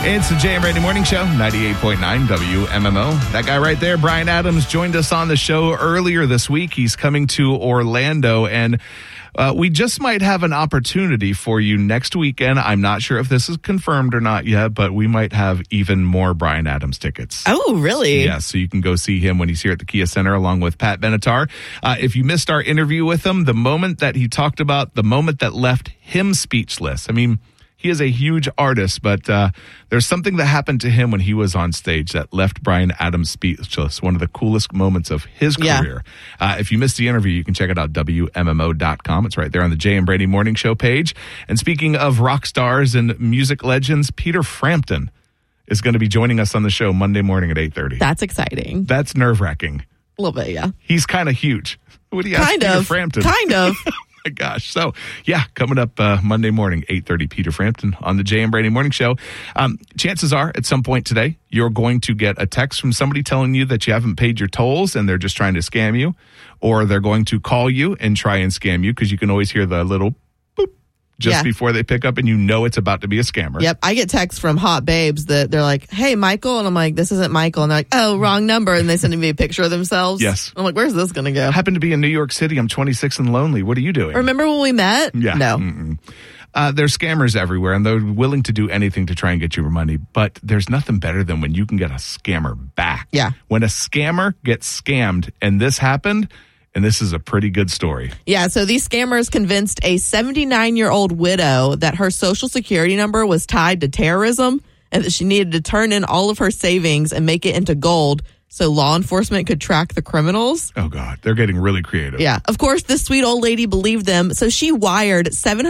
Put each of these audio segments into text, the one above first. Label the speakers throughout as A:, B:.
A: It's the Jay and Brady Morning Show, 98.9 WMMO. That guy right there, Brian Adams, joined us on the show earlier this week. He's coming to Orlando, and we just might have an opportunity for you next weekend. I'm not sure if this is confirmed or not yet, but we might have even more Brian Adams tickets.
B: Oh, really?
A: Yeah, so you can go see him when he's here at the Kia Center along with Pat Benatar. If you missed our interview with him, the moment that he talked about, the moment that left him speechless. I mean, he is a huge artist, but there's something that happened to him when he was on stage that left Brian Adams speechless. One of the coolest moments of his career. If you missed the interview, you can check it out, WMMO.com. It's right there on the Jay and Brady Morning Show page. And speaking of rock stars and music legends, Peter Frampton is going to be joining us on the show Monday morning at 8:30.
B: That's exciting.
A: That's nerve-wracking.
B: A little bit, yeah.
A: He's kind of huge. What do you ask Peter Frampton?
B: Kind of.
A: My gosh. So, yeah, coming up Monday morning, 8:30, Peter Frampton on the Jay and Brady Morning Show. Chances are, at some point today, you're going to get a text from somebody telling you that you haven't paid your tolls and they're just trying to scam you, or they're going to call you and try and scam you because you can always hear the little boop just before they pick up, and you know it's about to be a scammer.
B: Yep. I get texts from hot babes that they're like, "Hey, Michael." And I'm like, "This isn't Michael." And they're like, "Oh, wrong number." And they send me a picture of themselves.
A: Yes.
B: I'm like, where's this going to go?
A: I happen to be in New York City. I'm 26 and lonely. What are you doing?
B: Remember when we met?
A: Yeah.
B: No.
A: There's scammers everywhere, and they're willing to do anything to try and get your money. But there's nothing better than when you can get a scammer back.
B: Yeah.
A: When a scammer gets scammed, and this happened, and this is a pretty good story.
B: Yeah, so these scammers convinced a 79-year-old widow that her Social Security number was tied to terrorism and that she needed to turn in all of her savings and make it into gold so law enforcement could track the criminals.
A: Oh, God. They're getting really creative.
B: Yeah. Of course, this sweet old lady believed them, so she wired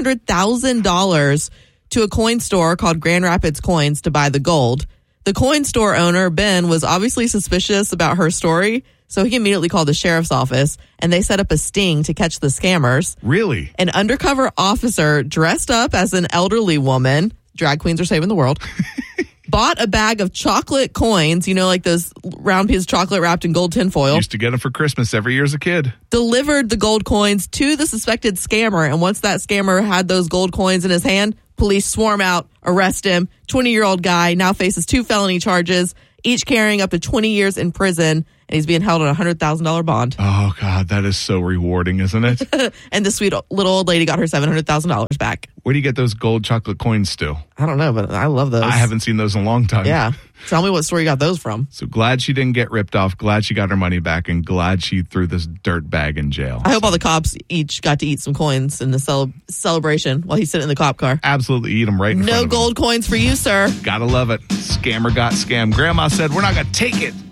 B: $700,000 to a coin store called Grand Rapids Coins to buy the gold. The coin store owner, Ben, was obviously suspicious about her story, so he immediately called the sheriff's office, and they set up a sting to catch the scammers.
A: Really?
B: An undercover officer dressed up as an elderly woman, drag queens are saving the world, bought a bag of chocolate coins, you know, like those round pieces of chocolate wrapped in gold tinfoil.
A: Used to get them for Christmas every year as a kid.
B: Delivered the gold coins to the suspected scammer, and once that scammer had those gold coins in his hand, police swarm out, arrest him. 20-year-old guy now faces 2 felony charges, each carrying up to 20 years in prison, and he's being held on a $100,000 bond.
A: Oh, God, that is so rewarding, isn't it?
B: And the sweet little old lady got her $700,000 back.
A: Where do you get those gold chocolate coins still?
B: I don't know, but I love those.
A: I haven't seen those in a long time.
B: Yeah. Tell me what store you got those from.
A: So glad she didn't get ripped off, glad she got her money back, and glad she threw this dirt bag in jail.
B: I hope all the cops each got to eat some coins in the celebration while he's sitting in the cop car.
A: Absolutely eat them right in front of him.
B: No gold coins for you, sir.
A: Gotta love it. Scammer got scammed. Grandma said, we're not going to take it.